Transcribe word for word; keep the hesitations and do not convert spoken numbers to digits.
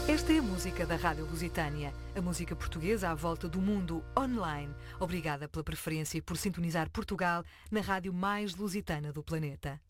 Esta é a música da Rádio Lusitânia, a música portuguesa à volta do mundo online. Obrigada pela preferência e por sintonizar Portugal na rádio mais lusitana do planeta.